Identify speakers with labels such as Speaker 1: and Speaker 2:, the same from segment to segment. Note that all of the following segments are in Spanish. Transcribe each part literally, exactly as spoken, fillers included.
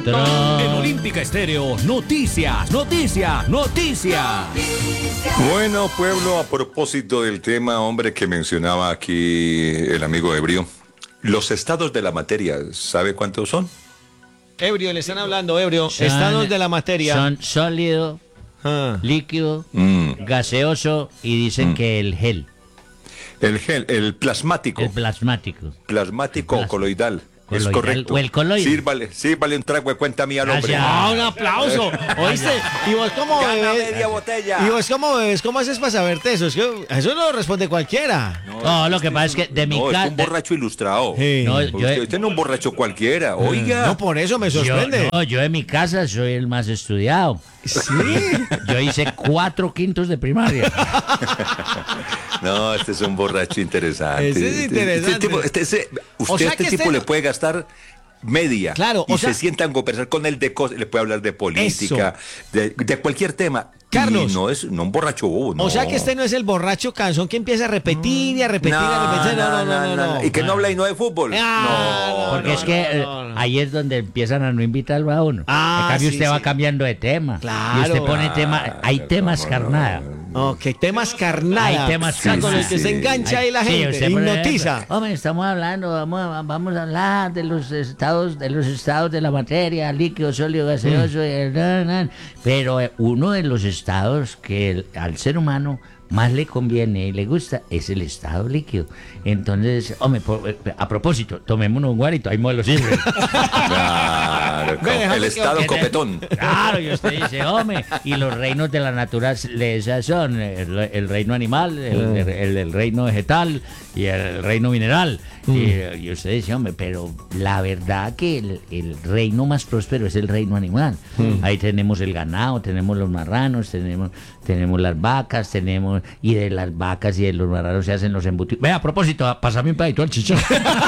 Speaker 1: Tron.
Speaker 2: En Olímpica Estéreo, noticias, noticias, noticias.
Speaker 3: Bueno, pueblo, a propósito del tema, hombre, que mencionaba aquí el amigo Ebrio, los estados de la materia, ¿sabe cuántos son?
Speaker 4: Ebrio, le están hablando, Ebrio.
Speaker 1: Son-
Speaker 4: Estados de la materia.
Speaker 1: Son sólido,
Speaker 4: Ah.
Speaker 1: líquido,
Speaker 3: Mm,
Speaker 1: gaseoso y dicen que el gel,
Speaker 3: el gel, el plasmático,
Speaker 1: el plasmático.
Speaker 3: plasmático
Speaker 1: el plas-
Speaker 3: o coloidal. Es
Speaker 1: coloidal,
Speaker 3: correcto.
Speaker 1: o el coloide.
Speaker 3: Sírvale, sírvale un trago de cuenta mía al hombre.
Speaker 1: Gracias.
Speaker 4: Ah, un aplauso. ¿Oíste? ¿Y vos cómo
Speaker 3: Gana
Speaker 4: bebes?
Speaker 3: media botella.
Speaker 4: ¿Y vos cómo bebes? ¿Cómo haces para saberte eso? Es que eso no lo responde cualquiera.
Speaker 1: No, lo que pasa es que de mi
Speaker 3: No, es
Speaker 1: casa...
Speaker 3: un borracho ilustrado.
Speaker 4: Sí.
Speaker 1: No,
Speaker 3: Usted,
Speaker 1: yo,
Speaker 3: usted no es un borracho cualquiera, oiga.
Speaker 4: No, por eso me
Speaker 1: yo,
Speaker 4: sorprende.
Speaker 1: no, yo en mi casa soy el más estudiado.
Speaker 4: Sí.
Speaker 1: Yo hice cuatro quintos de primaria.
Speaker 3: No, este es un borracho interesante.
Speaker 4: Ese es
Speaker 3: Este-
Speaker 4: interesante.
Speaker 3: Este tipo, este- ese- usted
Speaker 4: O sea
Speaker 3: a este
Speaker 4: que
Speaker 3: tipo
Speaker 4: este-
Speaker 3: le puede gastar media.
Speaker 4: Claro,
Speaker 3: y
Speaker 4: o sea-
Speaker 3: se sientan a conversar con él de cosas, le puede hablar de política, de, de cualquier tema.
Speaker 4: Carlos.
Speaker 3: Y no es no un borracho bobo, no.
Speaker 4: O sea que este no es el borracho cansón que empieza a repetir y a repetir y a repetir. No, no, no, no. no.
Speaker 3: Y que no habla y no de fútbol.
Speaker 4: Ah,
Speaker 3: no,
Speaker 1: Porque
Speaker 3: no,
Speaker 1: es que eh,
Speaker 4: no, no.
Speaker 1: ahí es donde empiezan a no invitarlo a uno.
Speaker 4: Ah,
Speaker 1: en cambio
Speaker 4: sí,
Speaker 1: usted va
Speaker 4: sí.
Speaker 1: cambiando de tema.
Speaker 4: Claro.
Speaker 1: Y usted pone tema, hay temas carnada.
Speaker 4: Ok, temas carnada.
Speaker 1: Hay temas
Speaker 4: O sea, con
Speaker 1: carnada.
Speaker 4: el que
Speaker 3: Sí,
Speaker 4: se
Speaker 3: sí.
Speaker 4: engancha ahí la
Speaker 1: Sí,
Speaker 4: gente,
Speaker 1: usted, por
Speaker 4: hipnotiza.
Speaker 1: ejemplo, Hombre, estamos hablando, vamos, a- vamos a hablar de los estados, de los estados de la materia, líquido, sólido, gaseoso, eh, na, na. Pero eh, uno de los estados que el- al ser humano más le conviene y le gusta es el estado líquido. Entonces, hombre, por- eh, a propósito, tomémonos un guarito, hay modelos sirven.
Speaker 3: Claro,
Speaker 4: Ve, déjame
Speaker 3: el
Speaker 4: que-
Speaker 3: estado
Speaker 1: que-
Speaker 3: copetón.
Speaker 1: Claro, y usted dice, hombre, y los reinos de la naturaleza son el, el reino animal, el, el- el- el reino vegetal y el reino mineral. Y, y usted dice, hombre, pero la verdad que el, el reino más próspero es el reino animal. Ahí tenemos el ganado, tenemos los marranos, tenemos, tenemos las vacas, tenemos, y de las vacas y de los marranos se hacen los embutidos. Vea, a propósito, pásame un pedito al chichón.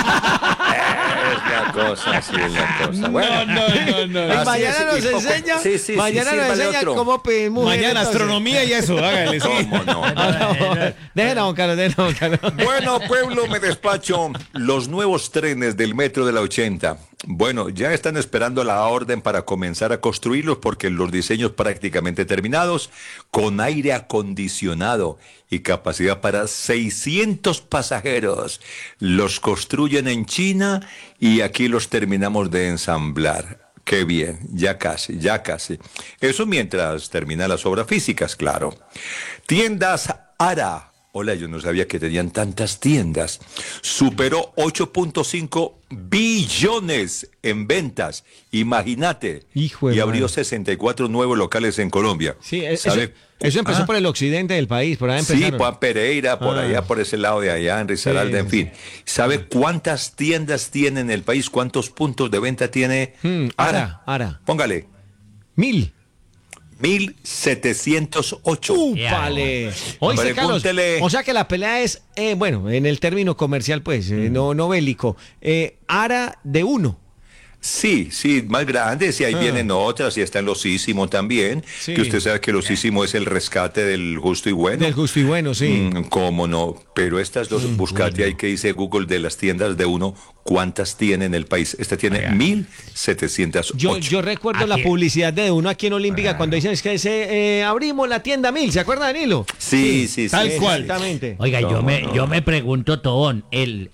Speaker 3: Es la cosa, sí, es la cosa. Bueno,
Speaker 4: no, no. Y
Speaker 3: así
Speaker 4: mañana
Speaker 3: es,
Speaker 4: nos
Speaker 3: y poco-
Speaker 4: enseña,
Speaker 3: sí, sí, sí,
Speaker 4: mañana nos
Speaker 3: sírvale
Speaker 4: enseña
Speaker 3: otro.
Speaker 4: cómo pedir mujer.
Speaker 5: Mañana
Speaker 4: entonces.
Speaker 5: astronomía y eso, hágale, sí.
Speaker 3: ¿Cómo no?
Speaker 4: Dejen a don Carlos, dejen a don Carlos.
Speaker 3: Bueno, pueblo, me despacho. Los nuevos trenes del metro de la ochenta. Bueno, ya están esperando la orden para comenzar a construirlos porque los diseños prácticamente terminados, con aire acondicionado y capacidad para seiscientos pasajeros. Los construyen en China y aquí los terminamos de ensamblar. Qué bien, ya casi, ya casi. Eso mientras terminan las obras físicas, claro. Tiendas Ara. Hola, yo no sabía que tenían tantas tiendas. Superó ocho punto cinco billones en ventas. Imagínate.
Speaker 4: Hijo de
Speaker 3: y abrió
Speaker 4: madre.
Speaker 3: sesenta y cuatro nuevos locales en Colombia.
Speaker 4: Sí, es- eso,
Speaker 3: ¿Sabe?
Speaker 4: eso empezó
Speaker 3: Ah.
Speaker 4: por el occidente del país, por ahí
Speaker 3: Sí,
Speaker 4: empezaron.
Speaker 3: Juan Pereira, por
Speaker 4: Ah.
Speaker 3: allá, por ese lado de allá, en Risaralda,
Speaker 4: Sí,
Speaker 3: en fin. ¿Sabe cuántas tiendas tiene en el país? ¿Cuántos puntos de venta tiene
Speaker 4: Hmm, Ara, Ara.
Speaker 3: Póngale,
Speaker 4: Mil.
Speaker 3: mil setecientos ocho.
Speaker 4: ¡Úpale! Oíste, Carlos,
Speaker 3: Pregúntele.
Speaker 4: o sea que la pelea es, eh, bueno, en el término comercial, pues, eh, no, no bélico. Eh, Ara de uno.
Speaker 3: Sí, sí, más grandes, y ahí
Speaker 4: Ah.
Speaker 3: vienen otras, y está en los Ísimo también,
Speaker 4: Sí.
Speaker 3: que usted sabe que los Ísimo es el rescate del justo y bueno.
Speaker 4: Del justo y bueno, sí.
Speaker 3: Mm, cómo no, pero estas dos, buscate ahí que dice Google de las tiendas de uno, ¿cuántas tiene en el país? Esta tiene mil setecientos ocho.
Speaker 4: Yo, yo recuerdo la
Speaker 1: Aquí-
Speaker 4: publicidad de uno aquí en Olímpica cuando dicen es que se, eh, abrimos la tienda Mil, ¿se acuerda, Danilo?
Speaker 3: Sí, sí, sí.
Speaker 5: tal
Speaker 3: sí,
Speaker 5: cual.
Speaker 3: sí.
Speaker 4: Exactamente.
Speaker 1: Oiga, yo
Speaker 3: No,
Speaker 1: me,
Speaker 3: no.
Speaker 1: yo me pregunto, Tobón, el,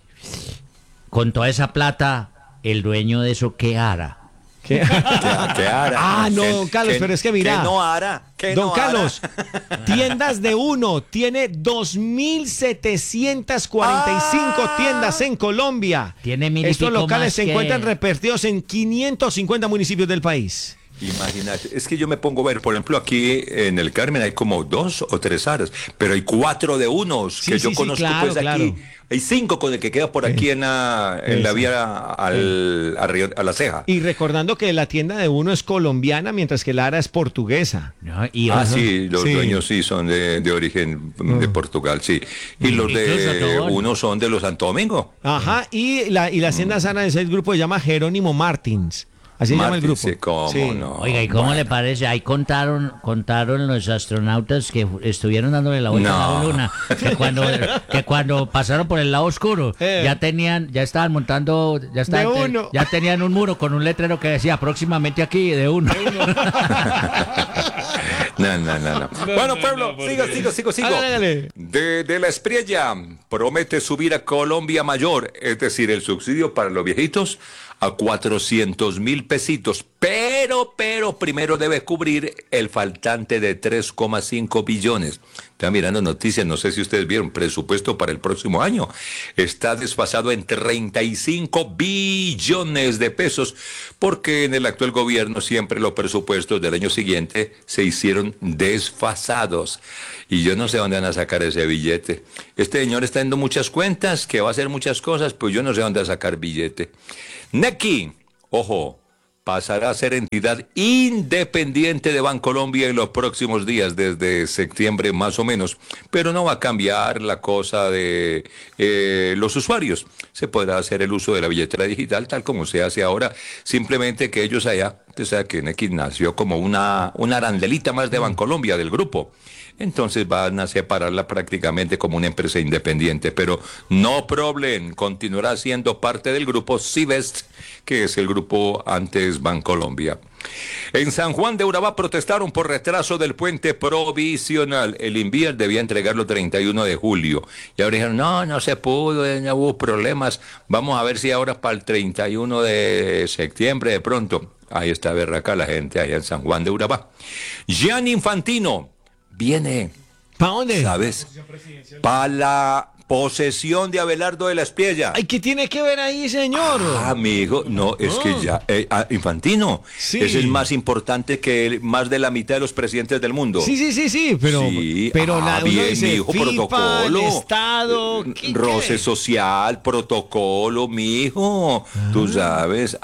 Speaker 1: con toda esa plata, el dueño de eso, ¿qué hará?
Speaker 4: ¿Qué?
Speaker 3: ¿Qué, qué hará?
Speaker 4: Ah, no,
Speaker 3: ¿Qué-
Speaker 4: don Carlos,
Speaker 3: qué-
Speaker 4: pero es que mira.
Speaker 3: ¿Qué no hará? ¿Qué
Speaker 4: Don
Speaker 3: no
Speaker 4: Carlos,
Speaker 3: hará?
Speaker 4: tiendas de uno, tiene dos mil setecientas cuarenta y cinco
Speaker 3: Ah.
Speaker 4: tiendas en Colombia.
Speaker 1: Tiene mil y
Speaker 4: Estos
Speaker 1: pico
Speaker 4: locales
Speaker 1: más
Speaker 4: se
Speaker 1: que-
Speaker 4: encuentran repartidos en quinientos cincuenta municipios del país.
Speaker 3: Imagínate, es que yo me pongo a ver, por ejemplo, aquí en el Carmen hay como dos o tres aras, pero hay cuatro de unos
Speaker 4: Sí,
Speaker 3: que
Speaker 4: sí,
Speaker 3: yo
Speaker 4: sí,
Speaker 3: conozco,
Speaker 4: claro,
Speaker 3: pues aquí.
Speaker 4: claro.
Speaker 3: Hay cinco con el que queda por aquí en la, en la
Speaker 4: Eso.
Speaker 3: vía al, a, Río- a la Ceja.
Speaker 4: Y recordando que la tienda de uno es colombiana, mientras que Lara es portuguesa.
Speaker 1: ¿No? Y
Speaker 3: Ah,
Speaker 1: ojo,
Speaker 3: sí, los
Speaker 4: Sí.
Speaker 3: dueños sí son de, de origen de Portugal, sí. Y los de
Speaker 1: Incluso Tobón.
Speaker 3: uno son de los Santo Domingo.
Speaker 4: Ajá, y la, y la hacienda sana de ese grupo se llama Jerónimo Martins. Así se llama el grupo.
Speaker 3: Mártirse, ¿cómo
Speaker 4: Sí.
Speaker 3: no?
Speaker 1: Oiga, ¿y cómo
Speaker 3: Bueno.
Speaker 1: le parece? Ahí contaron, contaron los astronautas que fu- estuvieron dándole la vuelta
Speaker 3: No.
Speaker 1: a la luna, que cuando, que cuando pasaron por el lado oscuro,
Speaker 4: Eh.
Speaker 1: ya tenían, ya estaban montando, ya estaban,
Speaker 4: De uno.
Speaker 1: ya tenían un muro con un letrero que decía próximamente aquí de uno.
Speaker 3: No, no, no, no. Bueno, pueblo, sigo, sigo, sigo, sigo.
Speaker 4: Hágale, hágale.
Speaker 3: De, de la Espriella promete subir a Colombia Mayor, es decir, el subsidio para los viejitos a cuatrocientos mil pesitos, pero, pero primero debe cubrir el faltante de tres coma cinco billones. Estaba mirando noticias, no sé si ustedes vieron, presupuesto para el próximo año está desfasado en treinta y cinco billones de pesos, porque en el actual gobierno siempre los presupuestos del año siguiente se hicieron desfasados. Y yo no sé dónde van a sacar ese billete. Este señor está dando muchas cuentas, que va a hacer muchas cosas, pues yo no sé dónde va a sacar billete. Nequi, ojo, pasará a ser entidad independiente de Bancolombia en los próximos días, desde septiembre más o menos, pero no va a cambiar la cosa de eh, los usuarios. Se podrá hacer el uso de la billetera digital tal como se hace ahora, simplemente que ellos allá, usted sabe que Nequi nació como una, una arandelita más de Bancolombia, del grupo. Entonces van a separarla prácticamente como una empresa independiente, pero no problem, continuará siendo parte del grupo Civest, que es el grupo antes Bancolombia. En San Juan de Urabá protestaron por retraso del puente provisional. El Invier debía entregarlo el treinta y uno de julio. Y ahora dijeron, no, no se pudo, ya hubo problemas. Vamos a ver si ahora para el treinta y uno de septiembre de pronto. Ahí está berraca la gente allá en San Juan de Urabá. Gian Infantino viene,
Speaker 4: ¿Para dónde?
Speaker 3: ¿sabes? Para la posesión de Abelardo de la Espriella.
Speaker 4: Ay, ¿qué tiene que ver ahí, señor?
Speaker 3: Ah, amigo, no, es que ya, eh, ah, Infantino
Speaker 4: Sí.
Speaker 3: es el más importante que el- más de la mitad de los presidentes del mundo.
Speaker 4: Sí, sí, sí, sí, pero,
Speaker 3: Sí,
Speaker 4: pero
Speaker 3: ah,
Speaker 4: la, uno
Speaker 3: bien,
Speaker 4: dice
Speaker 3: mijo,
Speaker 4: FIFA,
Speaker 3: protocolo.
Speaker 4: el Estado,
Speaker 3: Eh,
Speaker 4: ¿qué-
Speaker 3: roce
Speaker 4: qué?
Speaker 3: social, protocolo, mijo, tú sabes.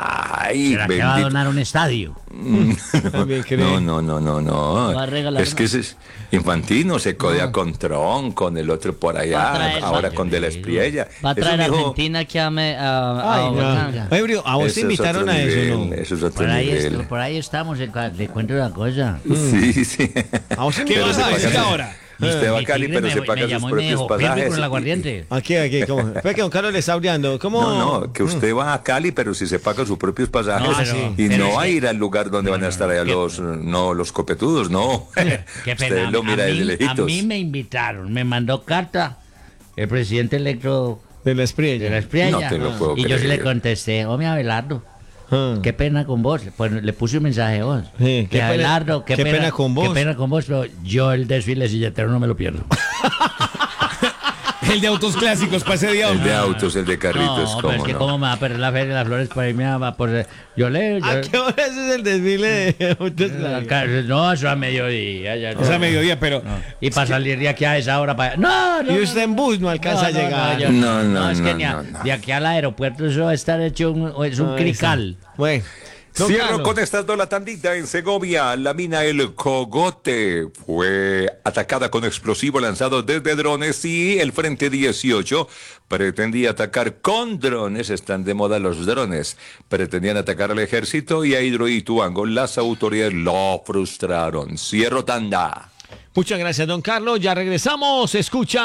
Speaker 3: Ay,
Speaker 1: ¿Será que va a
Speaker 3: bendito.
Speaker 1: donar un estadio?
Speaker 4: También cree.
Speaker 3: No, no, no, no, no.
Speaker 1: Va a regalar
Speaker 3: Es
Speaker 1: una.
Speaker 3: que ese es Infantino, se codea con Tron, con el otro por
Speaker 5: Va a
Speaker 3: allá,
Speaker 5: traer-
Speaker 3: ahora
Speaker 5: va-
Speaker 3: con De la Espriella.
Speaker 5: Va a
Speaker 3: Eso,
Speaker 5: traer a
Speaker 3: mijo,
Speaker 5: Argentina aquí a, me- a, a
Speaker 4: Ay,
Speaker 5: Bogotá.
Speaker 4: no. Ebrio, a vos te
Speaker 3: eso es
Speaker 4: invitaron
Speaker 3: otro
Speaker 4: a eso,
Speaker 3: nivel,
Speaker 4: ¿no?
Speaker 3: Eso es otro
Speaker 1: Por ahí,
Speaker 3: nivel.
Speaker 1: est- por ahí estamos, en cua- le cuento una cosa.
Speaker 3: Sí, sí.
Speaker 4: ¿A vos te
Speaker 3: ¿Qué
Speaker 4: invitaron
Speaker 3: vas a
Speaker 4: a
Speaker 3: decir
Speaker 4: eso?
Speaker 3: ahora? Usted va a
Speaker 1: Mi
Speaker 3: Cali,
Speaker 1: tigre
Speaker 3: pero
Speaker 1: me-
Speaker 3: se
Speaker 1: me
Speaker 3: paga sus
Speaker 1: llamó y me
Speaker 3: propios
Speaker 1: dijo, "Firme
Speaker 3: pasajes.
Speaker 1: con el aguardiente".
Speaker 4: Aquí, aquí, ¿cómo? Espera que don Carlos le está aureando. ¿Cómo?
Speaker 3: No, no, que usted va a Cali, pero si se paga sus propios pasajes
Speaker 1: No, pero-
Speaker 3: y
Speaker 1: pero
Speaker 3: no
Speaker 1: es
Speaker 3: va a
Speaker 1: que-
Speaker 3: ir al lugar donde van a estar allá
Speaker 1: que-
Speaker 3: los, no, los copetudos, no.
Speaker 1: Qué pena.
Speaker 3: Usted lo mira
Speaker 1: a,
Speaker 3: desde
Speaker 1: mí, a
Speaker 3: lejitos.
Speaker 1: mí me invitaron, me mandó carta el presidente electo
Speaker 4: De la
Speaker 1: de la
Speaker 4: Espriella.
Speaker 1: Espriella.
Speaker 3: No te lo puedo
Speaker 1: y yo sí
Speaker 3: creer.
Speaker 1: le contesté, hombre Abelardo,
Speaker 4: Ah.
Speaker 1: qué pena con vos. Pues le puse un mensaje a vos.
Speaker 4: Sí,
Speaker 1: Que
Speaker 4: qué pena-
Speaker 1: Abelardo, qué,
Speaker 4: qué pena con vos.
Speaker 1: Qué pena con vos, pero yo el desfile silletero no me lo pierdo.
Speaker 2: El de autos clásicos para ese día.
Speaker 3: El
Speaker 2: hombre.
Speaker 3: de autos, el de carritos,
Speaker 1: no, pero
Speaker 3: cómo
Speaker 1: es que
Speaker 3: no.
Speaker 1: cómo me va a perder la feria de las flores para irme a... a- por- yo le... yo-
Speaker 4: ¿A qué hora es el desfile de autos clásicos?
Speaker 1: no, eso a mediodía. Ya,
Speaker 2: O sea, mediodía, pero.
Speaker 1: no. Y para salir de aquí a esa hora para... No, no.
Speaker 4: Y usted en bus no alcanza
Speaker 1: no,
Speaker 4: a
Speaker 1: no,
Speaker 4: llegar.
Speaker 1: No, yo-
Speaker 3: No, no,
Speaker 1: es que
Speaker 3: no,
Speaker 1: ni a-
Speaker 3: no, no.
Speaker 1: de aquí al aeropuerto eso va a estar hecho un, es un
Speaker 4: Ahí
Speaker 1: crical.
Speaker 4: está. Bueno. Don
Speaker 3: Cierro
Speaker 4: Carlos.
Speaker 3: con estas dos la tandita en Segovia. La mina El Cogote fue atacada con explosivo lanzado desde drones y el Frente dieciocho pretendía atacar con drones. Están de moda los drones. Pretendían atacar al ejército y a Hidroituango. Las autoridades lo frustraron. Cierro tanda.
Speaker 4: Muchas gracias, don Carlos. Ya regresamos. Escucha.